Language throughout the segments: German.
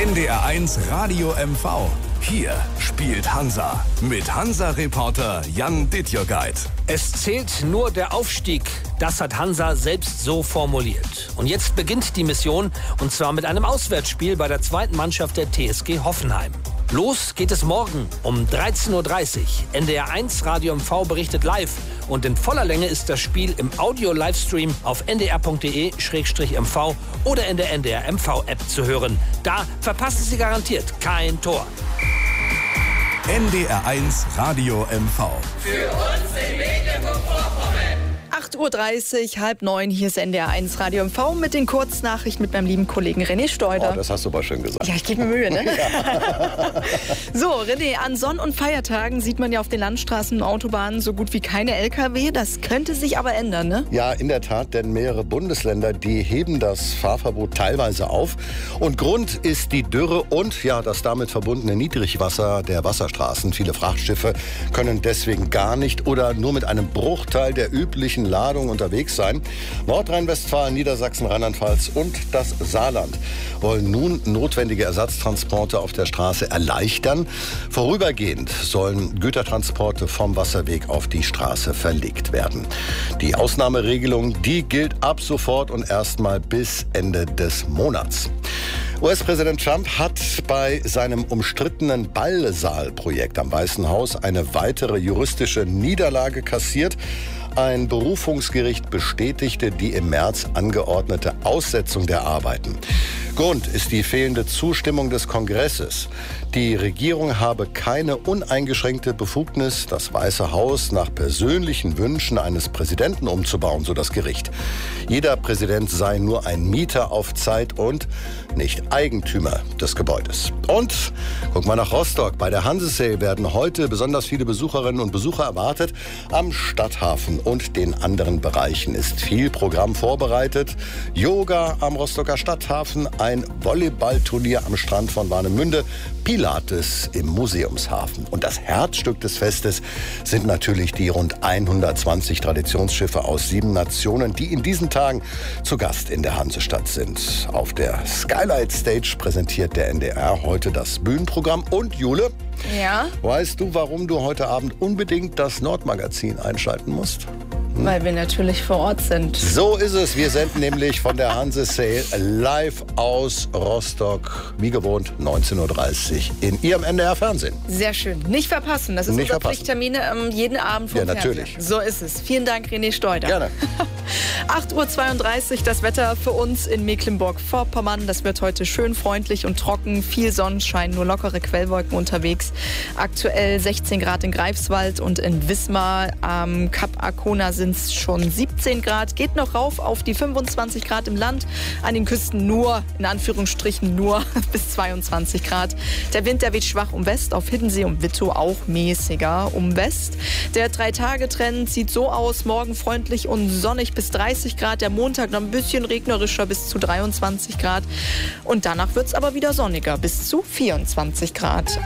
NDR1 Radio MV. Hier spielt Hansa mit Hansa-Reporter Jan Dittjogeit. Es zählt nur der Aufstieg. Das hat Hansa selbst so formuliert. Und jetzt beginnt die Mission, und zwar mit einem Auswärtsspiel bei der zweiten Mannschaft der TSG Hoffenheim. Los geht es morgen um 13.30 Uhr. NDR1 Radio MV berichtet live. Und in voller Länge ist das Spiel im Audio-Livestream auf ndr.de/mv oder in der NDR MV-App zu hören. Da verpassen Sie garantiert kein Tor. NDR1 Radio MV. Für uns in Mecklenburg-Vorpommern. 8.30 Uhr, 8:30, hier ist NDR1 Radio MV mit den Kurznachrichten mit meinem lieben Kollegen René Steuder. Oh, das hast du aber schön gesagt. Ja, ich gebe mir Mühe, ne? Ja. So, René, an Sonn- und Feiertagen sieht man ja auf den Landstraßen und Autobahnen so gut wie keine LKW. Das könnte sich aber ändern, ne? Ja, in der Tat, denn mehrere Bundesländer, die heben das Fahrverbot teilweise auf. Und Grund ist die Dürre und ja, das damit verbundene Niedrigwasser der Wasserstraßen. Viele Frachtschiffe können deswegen gar nicht oder nur mit einem Bruchteil der üblichen Ladung unterwegs sein. Nordrhein-Westfalen, Niedersachsen, Rheinland-Pfalz und das Saarland wollen nun notwendige Ersatztransporte auf der Straße erleichtern. Vorübergehend sollen Gütertransporte vom Wasserweg auf die Straße verlegt werden. Die Ausnahmeregelung, die gilt ab sofort und erstmal bis Ende des Monats. US-Präsident Trump hat bei seinem umstrittenen Ballsaal-Projekt am Weißen Haus eine weitere juristische Niederlage kassiert. Ein Berufungsgericht bestätigte die im März angeordnete Aussetzung der Arbeiten. Grund ist die fehlende Zustimmung des Kongresses. Die Regierung habe keine uneingeschränkte Befugnis, das Weiße Haus nach persönlichen Wünschen eines Präsidenten umzubauen, so das Gericht. Jeder Präsident sei nur ein Mieter auf Zeit und nicht Eigentümer des Gebäudes. Und guck mal nach Rostock. Bei der Hansesale werden heute besonders viele Besucherinnen und Besucher erwartet. Am Stadthafen und den anderen Bereichen ist viel Programm vorbereitet. Yoga am Rostocker Stadthafen, ein Volleyballturnier am Strand von Warnemünde, Pilates im Museumshafen. Und das Herzstück des Festes sind natürlich die rund 120 Traditionsschiffe aus 7 Nationen, die in diesen Tagen zu Gast in der Hansestadt sind. Auf der Skylight Stage präsentiert der NDR heute das Bühnenprogramm. Und Jule, Ja? weißt du, warum du heute Abend unbedingt das Nordmagazin einschalten musst? Weil wir natürlich vor Ort sind. So ist es. Wir senden nämlich von der Hansesale live aus Rostock, wie gewohnt, 19.30 Uhr in Ihrem NDR-Fernsehen. Sehr schön. Nicht verpassen. Das ist Nicht unser verpassen. Pflichttermin jeden Abend vom Ja, Fernseher. natürlich. So ist es. Vielen Dank, René Steuder. Gerne. 8.32 Uhr, das Wetter für uns in Mecklenburg-Vorpommern. Das wird heute schön freundlich und trocken. Viel Sonnenschein, nur lockere Quellwolken unterwegs. Aktuell 16 Grad in Greifswald und in Wismar. Am Kap Arkona sind es schon 17 Grad. Geht noch rauf auf die 25 Grad im Land. An den Küsten nur, in Anführungsstrichen nur, bis 22 Grad. Der Wind, der weht schwach um West, auf Hiddensee und Wittow auch mäßiger um West. Der 3-Tage-Trend sieht so aus. Morgen freundlich und sonnig bis 30 Grad. Der Montag noch ein bisschen regnerischer bis zu 23 Grad. Und danach wird es aber wieder sonniger bis zu 24 Grad.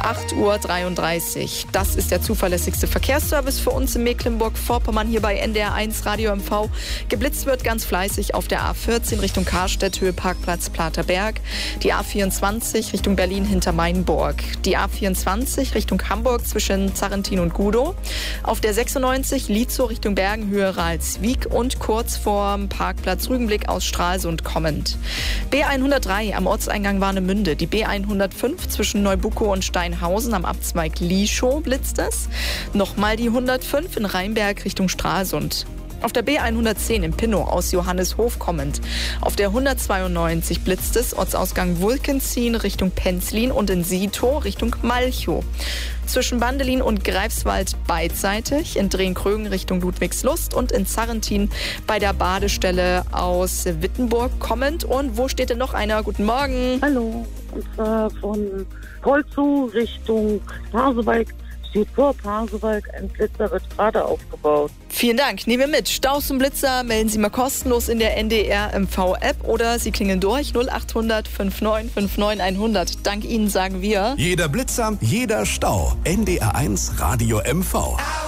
8.33 Uhr. Das ist der zuverlässigste Verkehrsservice für uns in Mecklenburg-Vorpommern hier bei NDR1 Radio MV. Geblitzt wird ganz fleißig auf der A14 Richtung Karstedt, Höhe Parkplatz Platerberg. Die A24 Richtung Berlin hinter Mainburg. Die A24 Richtung Hamburg zwischen Zarrentin und Gudow. Auf der 96 Lietzow Richtung Bergen, Höhe Ralswiek und kurz vorm Parkplatz Rügenblick aus Stralsund kommend. B103 am Ortseingang Warnemünde. Die B105 zwischen Neubuckow und Steinhausen am Abzweig Lieschow blitzt es. Nochmal die 105 in Rheinberg Richtung Stralsund. Auf der B110 in Pinnow aus Johanneshof kommend. Auf der 192 blitzt es, Ortsausgang Wulkenzien Richtung Penzlin und in Sietow Richtung Malchow. Zwischen Bandelin und Greifswald beidseitig, in Drehn-Krögen Richtung Ludwigslust und in Zarrentin bei der Badestelle aus Wittenburg kommend. Und wo steht denn noch einer? Guten Morgen. Hallo, und zwar von Holzow Richtung Pasewalk. Steht vor Pasewalk, ein Blitzer wird gerade aufgebaut. Vielen Dank, nehmen wir mit. Staus und Blitzer melden Sie mal kostenlos in der NDR MV-App oder Sie klingeln durch 0800 5959 100. Dank Ihnen sagen wir... Jeder Blitzer, jeder Stau. NDR1 Radio MV.